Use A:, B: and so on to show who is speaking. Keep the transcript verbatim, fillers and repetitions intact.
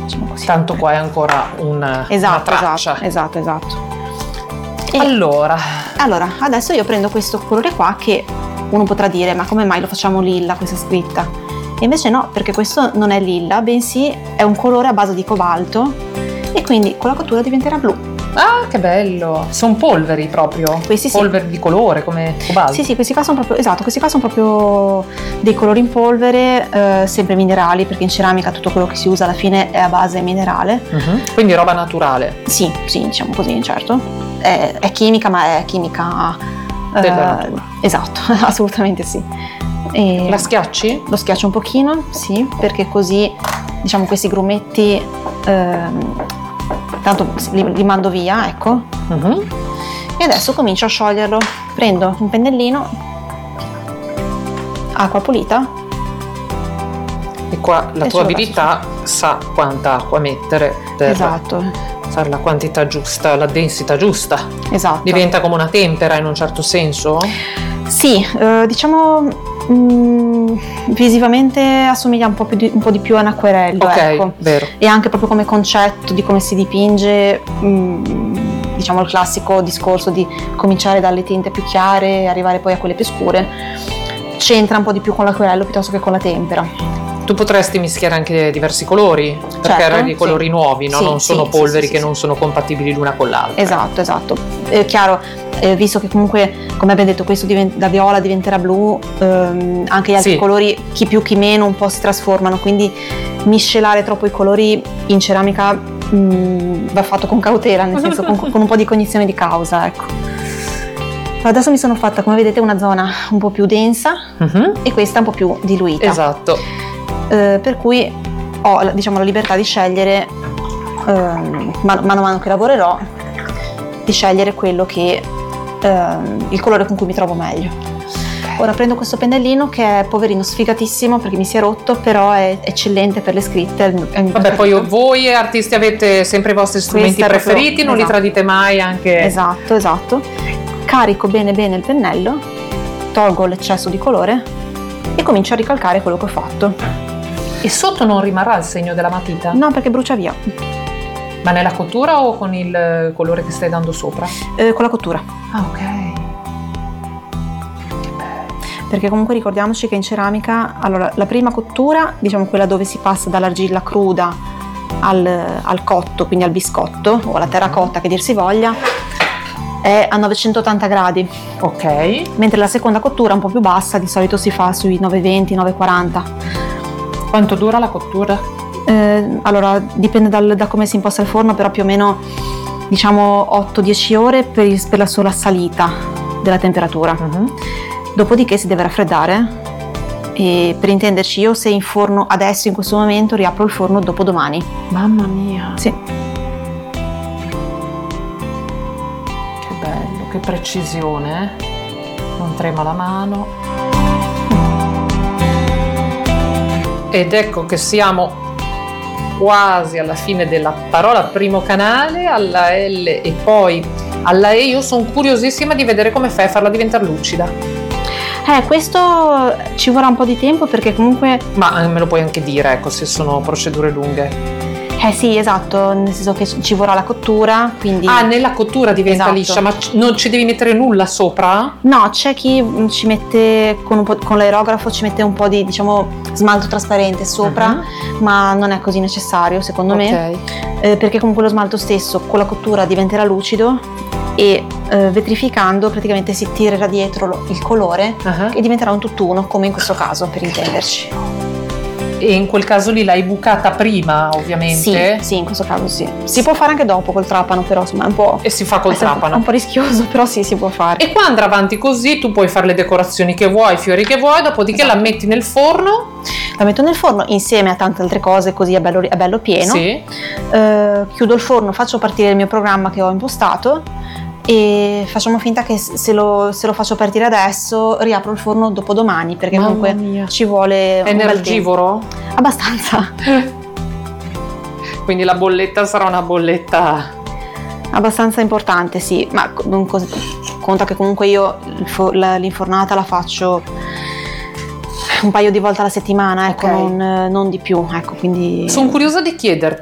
A: diciamo così.
B: Tanto qua è ancora un,
A: esatto,
B: una traccia.
A: Esatto, esatto, esatto. E
B: allora.
A: allora, adesso io prendo questo colore qua che uno potrà dire, ma come mai lo facciamo lilla questa scritta? E invece no, perché questo non è lilla, bensì è un colore a base di cobalto e quindi con la cottura diventerà blu.
B: Ah, che bello! Sono polveri proprio,
A: questi sì.
B: Polveri di colore come cobalto.
A: Sì, sì, questi qua sono proprio, esatto, questi qua sono proprio dei colori in polvere, eh, sempre minerali, perché in ceramica tutto quello che si usa alla fine è a base minerale.
B: Uh-huh. Quindi roba naturale.
A: Sì, sì, diciamo così, certo. È, è chimica, ma è chimica...
B: della
A: eh,
B: natura.
A: Esatto, assolutamente sì. E
B: la schiacci?
A: Lo schiaccio un pochino, sì, perché così, diciamo, questi grumetti... Ehm, tanto li, li mando via, ecco. Uh-huh. E adesso comincio a scioglierlo. Prendo un pennellino, acqua pulita.
B: E qua la
A: e
B: tua abilità sa quanta acqua mettere per
A: esatto.
B: fare la quantità giusta, la densità giusta.
A: Esatto.
B: Diventa come una tempera in un certo senso?
A: Sì, eh, diciamo mh, visivamente assomiglia un po' più di, un po' di più a un acquerello,
B: ok,
A: ecco.
B: Vero.
A: E anche proprio come concetto di come si dipinge, mh, diciamo il classico discorso di cominciare dalle tinte più chiare e arrivare poi a quelle più scure, c'entra un po' di più con l'acquerello piuttosto che con la tempera.
B: Tu potresti mischiare anche diversi colori, perché
A: certo,
B: hai dei colori
A: sì.
B: nuovi, no?
A: Sì,
B: non sono
A: sì,
B: polveri
A: sì,
B: che
A: sì,
B: non
A: sì.
B: sono compatibili l'una con l'altra.
A: Esatto, esatto. È chiaro, eh, visto che comunque, come abbiamo detto, questo divent- da viola diventerà blu, ehm, anche gli altri
B: sì.
A: colori, chi più chi meno, un po' si trasformano, quindi miscelare troppo i colori in ceramica mh, va fatto con cautela, nel senso con, con un po' di cognizione di causa, ecco. Adesso mi sono fatta, come vedete, una zona un po' più densa uh-huh. e questa un po' più diluita.
B: Esatto.
A: Eh, per cui ho, diciamo, la libertà di scegliere, eh, man, mano a mano che lavorerò, di scegliere quello che eh, il colore con cui mi trovo meglio. Ora prendo questo pennellino che è poverino sfigatissimo perché mi si è rotto, però è eccellente per le scritte. È il mio, è il mio
B: Vabbè,
A: preferito.
B: poi voi artisti avete sempre i vostri strumenti
A: Questo è
B: preferiti,
A: proprio,
B: non
A: esatto.
B: li tradite mai anche.
A: Esatto, esatto. Carico bene bene il pennello, tolgo l'eccesso di colore e comincio a ricalcare quello che ho fatto.
B: E sotto non rimarrà il segno della matita?
A: No, perché brucia via.
B: Ma nella cottura o con il colore che stai dando sopra?
A: Eh, con la cottura.
B: Ah, ok.
A: Perché comunque ricordiamoci che in ceramica, allora, la prima cottura, diciamo quella dove si passa dall'argilla cruda al, al cotto, quindi al biscotto o alla terracotta che dir si voglia, è a novecentottanta gradi.
B: Ok.
A: Mentre la seconda cottura, un po' più bassa, di solito si fa sui novecento novecentoquaranta.
B: Quanto dura la cottura?
A: Eh, allora, dipende dal, da come si imposta il forno, però più o meno diciamo otto dieci ore per, il, per la sola salita della temperatura. Uh-huh. Dopodiché si deve raffreddare e, per intenderci, io se in forno adesso in questo momento riapro il forno dopodomani.
B: Mamma mia.
A: Sì.
B: Che bello, che precisione, eh? Non trema la mano. Ed ecco che siamo quasi alla fine della parola primo canale, alla L e poi alla E. Io sono curiosissima di vedere come fai a farla diventare lucida.
A: Eh, questo ci vorrà un po' di tempo perché comunque...
B: Ma me lo puoi anche dire, ecco, se sono procedure lunghe.
A: Eh sì, esatto, nel senso che ci vorrà la cottura, quindi...
B: Ah, nella cottura diventa
A: esatto.
B: liscia, ma non ci devi mettere nulla sopra?
A: No, c'è chi ci mette, con, un po', con l'aerografo ci mette un po' di, diciamo, smalto trasparente sopra, uh-huh. ma non è così necessario, secondo
B: okay.
A: me, eh, perché comunque lo smalto stesso con la cottura diventerà lucido e eh, vetrificando praticamente si tirerà dietro lo, il colore uh-huh. e diventerà un tutt'uno, come in questo caso, per intenderci.
B: E in quel caso lì l'hai bucata prima, ovviamente?
A: Sì, sì, in questo caso sì. Si può fare anche dopo col trapano, però insomma è un po'...
B: E si fa col trapano.
A: È un po' rischioso, però sì, si può fare.
B: E qua andrà avanti così, tu puoi fare le decorazioni che vuoi, i fiori che vuoi, dopodiché esatto. la metti nel forno.
A: La metto nel forno insieme a tante altre cose, così è bello, è bello pieno.
B: Sì.
A: Eh, chiudo il forno, faccio partire il mio programma che ho impostato e facciamo finta che se lo, se lo faccio partire adesso riapro il forno dopodomani, perché
B: Mamma
A: comunque
B: mia.
A: ci vuole un
B: energivoro?
A: bel tempo. Abbastanza.
B: Quindi la bolletta sarà una bolletta
A: abbastanza importante, sì, ma non cos- conta che comunque io l'infornata la faccio un paio di volte alla settimana, ecco,
B: okay.
A: non, non di più, ecco, quindi...
B: Sono curiosa di chiederti